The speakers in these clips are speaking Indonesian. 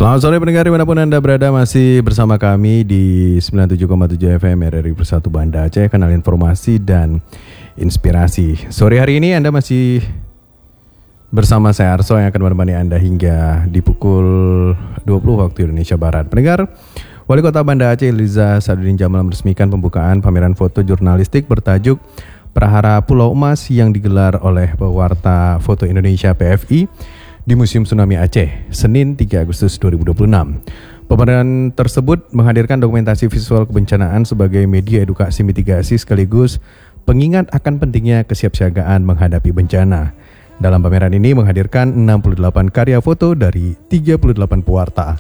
Selamat sore pendengar dimanapun Anda berada, masih bersama kami di 97,7 FM RRI Bersatu Banda Aceh, kanal informasi dan inspirasi. Sore hari ini Anda masih bersama saya Arso yang akan menemani Anda hingga di pukul 20 waktu Indonesia Barat. Pendengar, Wali Kota Banda Aceh Eliza Sadudin Jamal meresmikan pembukaan pameran foto jurnalistik bertajuk Prahara Pulau Emas yang digelar oleh Pewarta Foto Indonesia PFI di Museum Tsunami Aceh, Senin 3 Agustus 2026. Pameran tersebut menghadirkan dokumentasi visual kebencanaan sebagai media edukasi mitigasi sekaligus pengingat akan pentingnya kesiapsiagaan menghadapi bencana. Dalam pameran ini menghadirkan 68 karya foto dari 38 pewarta.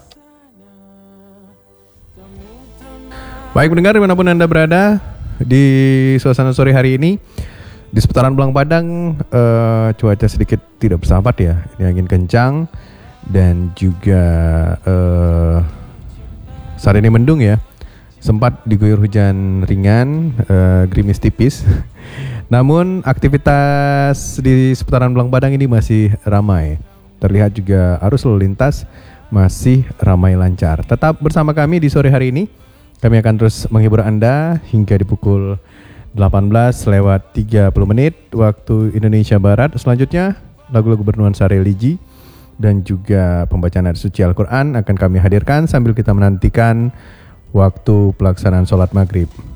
Baik pendengar dimanapun Anda berada, di suasana sore hari ini di seputaran Belang Padang cuaca sedikit tidak bersahabat ya. Ini angin kencang dan juga saat ini mendung ya. Sempat diguyur hujan ringan, gerimis tipis. Namun aktivitas di seputaran Belang Padang ini masih ramai. Terlihat juga arus lalu lintas masih ramai lancar. Tetap bersama kami di sore hari ini. Kami akan terus menghibur Anda hingga di pukul 18:30 waktu Indonesia Barat. Selanjutnya lagu-lagu bernuansa religi dan juga pembacaan ayat suci Al-Quran akan kami hadirkan sambil kita menantikan waktu pelaksanaan sholat maghrib.